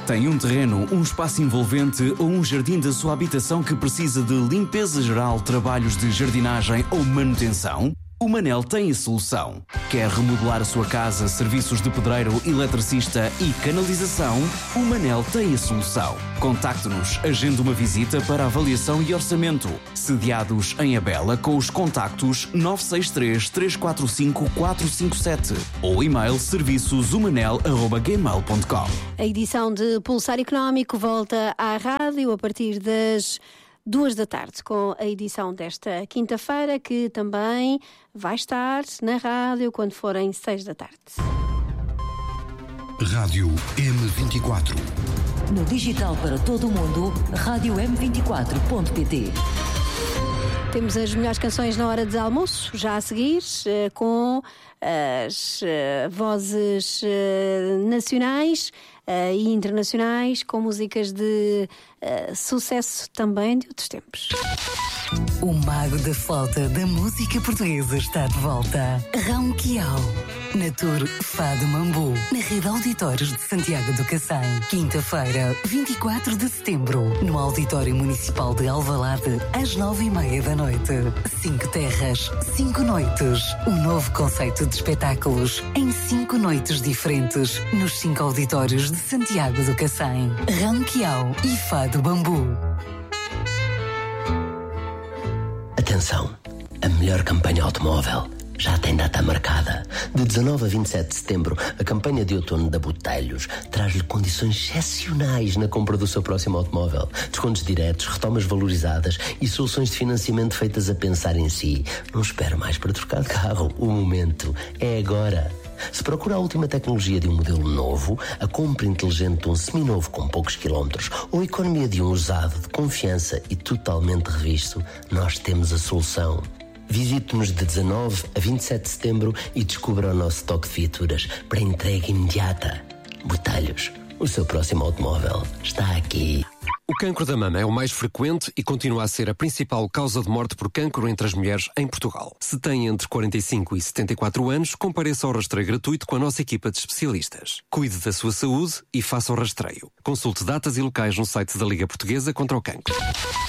Tem um terreno, um espaço envolvente ou um jardim da sua habitação que precisa de limpeza geral, trabalhos de jardinagem ou manutenção? O Manel tem a solução. Quer remodelar a sua casa, serviços de pedreiro, eletricista e canalização? O Manel tem a solução. Contacte-nos, agende uma visita para avaliação e orçamento. Sediados em Abela com os contactos 963 345 457 ou e-mail serviçosumanel@gmail.com. A edição de Pulsar Económico volta à rádio a partir das 2 da tarde, com a edição desta quinta-feira, que também vai estar na rádio quando forem 6 da tarde. Rádio M24. No digital para todo o mundo, rádio m24.pt. Temos as melhores canções na hora de almoço, já a seguir, com as vozes nacionais e internacionais, com músicas de sucesso também de outros tempos. O mago da flauta da música portuguesa está de volta. Ronquial. Na Tour Fado Mambu, na Rede Auditórios de Santiago do Cacém. Quinta-feira, 24 de setembro, no Auditório Municipal de Alvalade, às 9h30 da noite. 5 terras, 5 noites. Um novo conceito de espetáculos em 5 noites diferentes, nos 5 auditórios de Santiago do Cacém. Ronquial e Fado Bambu. Atenção, a melhor campanha automóvel já tem data marcada. De 19 a 27 de setembro, a campanha de outono da Botelhos traz-lhe condições excepcionais na compra do seu próximo automóvel. Descontos diretos, retomas valorizadas e soluções de financiamento feitas a pensar em si. Não espere mais para trocar de carro. O momento é agora. Se procura a última tecnologia de um modelo novo, a compra inteligente de um seminovo com poucos quilómetros ou a economia de um usado de confiança e totalmente revisto, nós temos a solução. Visite-nos de 19 a 27 de setembro e descubra o nosso toque de viaturas para entrega imediata. Botelhos, o seu próximo automóvel está aqui. O cancro da mama é o mais frequente e continua a ser a principal causa de morte por cancro entre as mulheres em Portugal. Se tem entre 45 e 74 anos, compareça ao rastreio gratuito com a nossa equipa de especialistas. Cuide da sua saúde e faça o rastreio. Consulte datas e locais no site da Liga Portuguesa contra o Cancro.